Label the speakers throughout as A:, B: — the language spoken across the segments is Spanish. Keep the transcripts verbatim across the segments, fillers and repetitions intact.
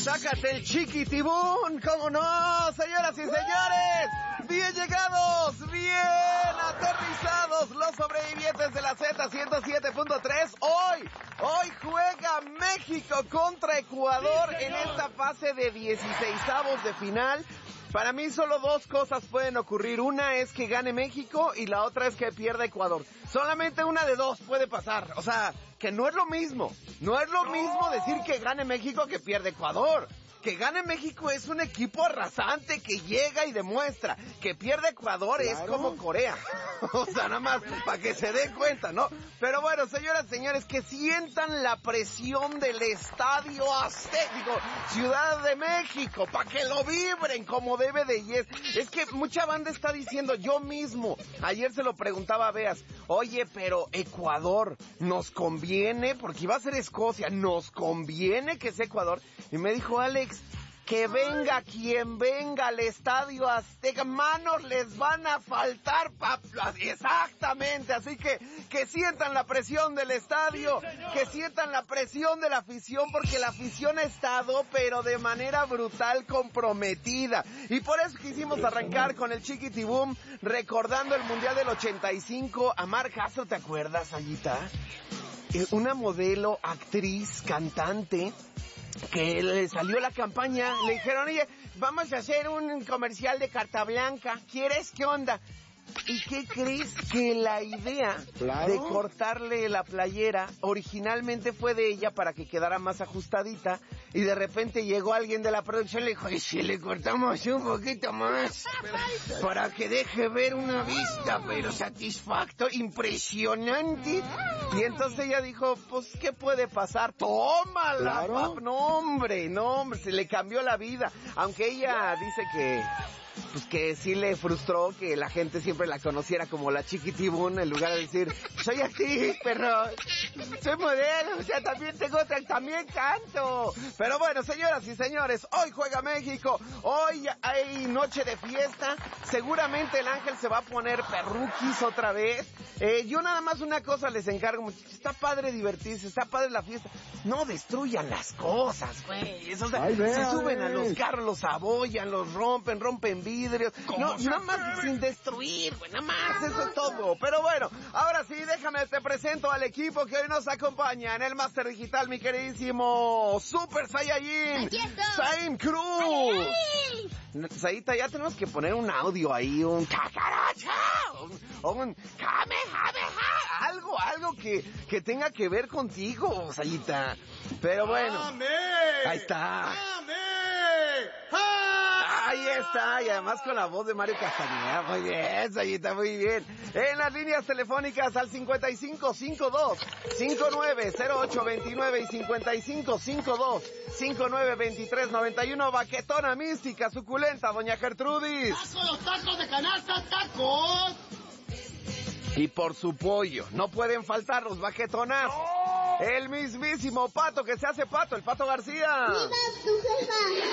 A: Sácate el chiquitibún, ¿cómo no? Señoras y señores, bien llegados, bien aterrizados los sobrevivientes de la Z ciento siete punto tres. Hoy, hoy juega México contra Ecuador en esta fase de dieciseisavos de final. Para mí solo dos cosas pueden ocurrir. Una es que gane México y la otra es que pierda Ecuador. Solamente una de dos puede pasar. O sea, que no es lo mismo. No es lo mismo decir que gane México que pierde Ecuador. Que gane México es un equipo arrasante que llega y demuestra. Que pierde Ecuador claro. Es como Corea. O sea, nada más para que se den cuenta, ¿no? Pero bueno, señoras y señores, que sientan la presión del Estadio Azteca, Ciudad de México, para que lo vibren como debe de ir. Es que mucha banda está diciendo, yo mismo, ayer se lo preguntaba a Beas, oye, pero Ecuador, ¿nos conviene? Porque iba a ser Escocia, ¿nos conviene que sea Ecuador? Y me dijo, Alex, que venga quien venga al Estadio Azteca, manos les van a faltar, paplas. Exactamente, así que que sientan la presión del estadio, que sientan la presión de la afición, porque la afición ha estado, pero de manera brutal comprometida. Y por eso quisimos arrancar con el Chiquitibum, recordando el Mundial del ochenta y cinco. A Mar Castro, ¿te acuerdas, Ayita? Una modelo, actriz, cantante, que le salió la campaña, le dijeron, oye, vamos a hacer un comercial de carta blanca, ¿quieres? ¿Qué onda? ¿Y qué crees? Que la idea claro. de cortarle la playera originalmente fue de ella para que quedara más ajustadita, y de repente llegó alguien de la producción y le dijo, ¿y si le cortamos un poquito más? Para que deje ver una vista, pero satisfacto, impresionante. Y entonces ella dijo, pues, ¿qué puede pasar? ¡Tómala! Claro. Pap! No, hombre, no, hombre, se le cambió la vida. Aunque ella dice que... pues que sí le frustró que la gente siempre la conociera como la Chiquitibún, en lugar de decir, soy actriz, pero soy modelo, o sea, también tengo otra, también canto. Pero bueno, señoras y señores, hoy juega México, hoy hay noche de fiesta, seguramente el Ángel se va a poner perruquis otra vez. Eh, yo nada más una cosa les encargo, muchachos, está padre divertirse, está padre la fiesta, no destruyan las cosas, güey. Eso, o sea, Ay, se suben a los carros, los abollan, los rompen, rompen vidrios, no, nada más sin destruir, güey, nada más, eso es todo. Pero bueno, ahora sí, déjame, te presento al equipo que hoy nos acompaña en el Máster Digital, mi queridísimo Super Saiyajin, Zain Cruz. Saita, ya tenemos que poner un audio ahí, un cacaracha, un, un kamehameha, algo, algo que, que tenga que ver contigo, Sayita. Pero bueno, ¡Amén! Ahí está. ¡Amén! ¡Ah! Ahí está, y además con la voz de Mario Castañeda. Muy bien, Sayita, muy bien. En las líneas telefónicas al cincuenta y cinco cincuenta y dos cincuenta y nueve cero ocho veintinueve y cincuenta y cinco cincuenta y dos cincuenta y nueve veintitrés noventa y uno, Baquetona Mística, suculenta, doña Gertrudis.
B: ¡Tacos, los tacos de canasta, tacos!
A: Y por su pollo, no pueden faltar los baquetonas. ¡Oh! El mismísimo Pato que se hace Pato, el Pato García.
C: ¡Viva tu jefa!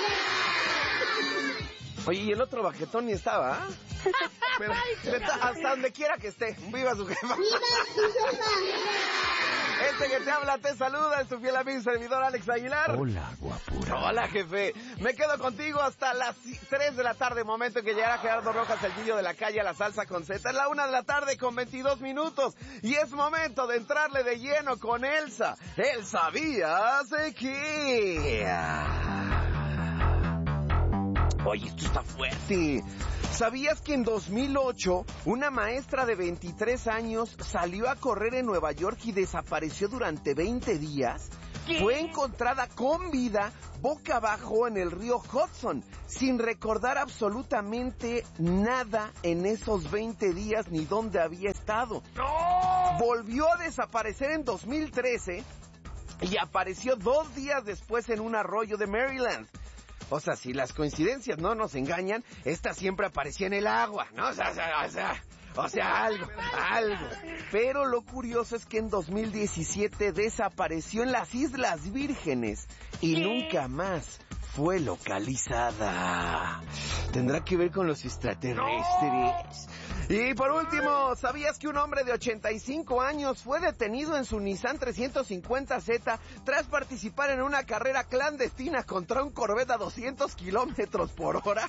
A: Oye, y el otro baquetón ni estaba, ¿ah? ¿eh? Pero, hasta donde quiera que esté, viva su jefa.
C: ¡Viva tu jefa!
A: Este que te habla te saluda, es tu fiel amigo y servidor Alex Aguilar.
D: Hola, guapura.
A: Hola, jefe. Me quedo contigo hasta las tres de la tarde, momento en que llegará Gerardo Rojas, el niño de la calle, a la salsa con Z. Es la una de la tarde con veintidós minutos. Y es momento de entrarle de lleno con Elsa. El ¿sabías de qué? Oye, esto está fuerte. ¿Sabías que en dos mil ocho una maestra de veintitrés años salió a correr en Nueva York y desapareció durante veinte días? ¿Qué? Fue encontrada con vida boca abajo en el río Hudson, sin recordar absolutamente nada en esos veinte días ni dónde había estado. ¡No! Volvió a desaparecer en dos mil trece y apareció dos días después en un arroyo de Maryland. O sea, si las coincidencias no nos engañan, esta siempre aparecía en el agua, ¿no? O sea, o sea, o sea, o sea algo, algo. Pero lo curioso es que en dos mil diecisiete desapareció en las Islas Vírgenes y nunca más fue localizada. ¿Tendrá que ver con los extraterrestres? Y por último, ¿sabías que un hombre de ochenta y cinco años fue detenido en su Nissan trescientos cincuenta Z tras participar en una carrera clandestina contra un Corvette a doscientos kilómetros por hora?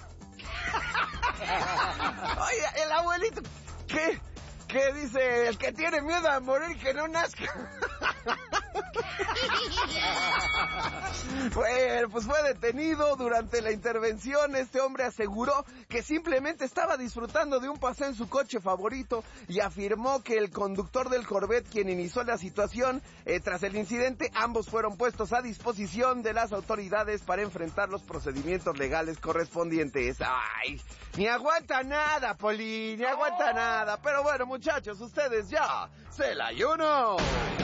A: Oye, el abuelito, ¿qué? ¿Qué dice? El que tiene miedo a morir que no nazca. Bueno, pues fue detenido durante la intervención. Este hombre aseguró que simplemente estaba disfrutando de un paseo en su coche favorito y afirmó que el conductor del Corvette, quien inició la situación, eh, tras el incidente, ambos fueron puestos a disposición de las autoridades para enfrentar los procedimientos legales correspondientes. Ay, ni aguanta nada, Poli, ni aguanta nada. Pero bueno, muchachos, ustedes ya se la ayuno.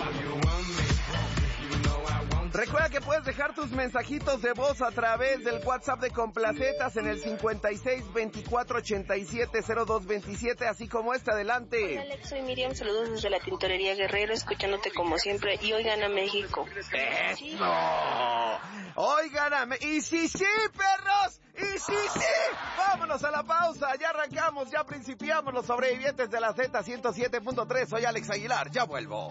A: Recuerda que puedes dejar tus mensajitos de voz a través del WhatsApp de Complacetas en el cincuenta y seis, veinticuatro, ochenta y siete, cero dos veintisiete, así como este. Adelante.
D: Hola Alex, soy Miriam, saludos desde la Tintorería Guerrero, escuchándote como siempre, y hoy gana México.
A: ¡Eso! Hoy gana México. ¡Y sí, sí, perros! ¡Y sí, sí! Vámonos a la pausa, ya arrancamos, ya principiamos los sobrevivientes de la Z ciento siete punto tres. Soy Alex Aguilar, ya vuelvo.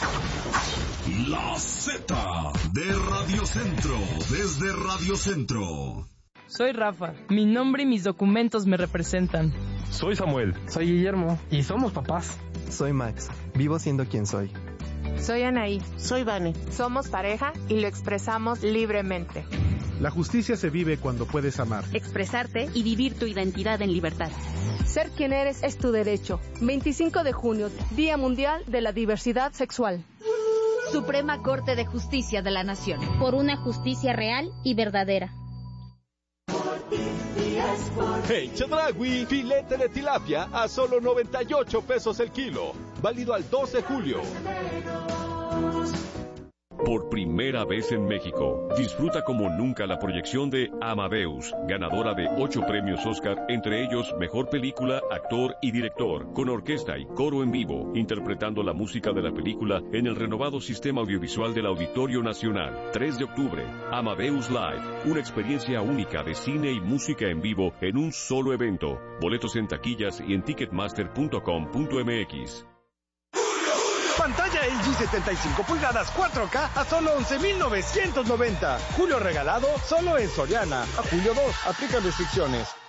E: La Z de Radio Centro, desde Radio Centro.
F: Soy Rafa, mi nombre y mis documentos me representan.
G: Soy Samuel.
H: Soy Guillermo y somos papás.
I: Soy Max, vivo siendo quien soy.
J: Soy Anaí.
K: Soy Vane.
J: Somos pareja y lo expresamos libremente.
L: La justicia se vive cuando puedes amar,
M: expresarte y vivir tu identidad en libertad.
N: Ser quien eres es tu derecho. veinticinco de junio, Día Mundial de la Diversidad Sexual.
M: Suprema Corte de Justicia de la Nación.
O: Por una justicia real y verdadera.
P: En Chedraui, filete de tilapia a solo noventa y ocho pesos el kilo. Válido al dos de julio.
Q: Por primera vez en México, disfruta como nunca la proyección de Amadeus, ganadora de ocho premios Oscar, entre ellos Mejor Película, Actor y Director, con orquesta y coro en vivo, interpretando la música de la película en el renovado sistema audiovisual del Auditorio Nacional. tres de octubre, Amadeus Live, una experiencia única de cine y música en vivo en un solo evento. Boletos en taquillas y en ticketmaster punto com punto m x.
R: Pantalla L G setenta y cinco pulgadas cuatro K a solo once mil novecientos noventa. Julio regalado solo en Soriana. A julio dos, aplican restricciones.